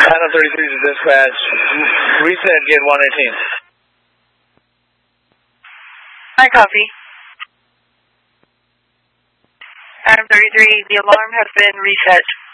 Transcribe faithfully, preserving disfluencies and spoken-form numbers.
Adam thirty-three to dispatch. Reset gate one eighteen. I copy. Adam thirty-three, the alarm has been reset.